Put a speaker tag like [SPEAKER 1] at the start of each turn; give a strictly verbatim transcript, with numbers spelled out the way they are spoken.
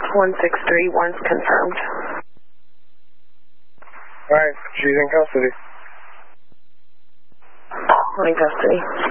[SPEAKER 1] one six three, one's confirmed.
[SPEAKER 2] Alright, she's in custody.
[SPEAKER 1] In custody.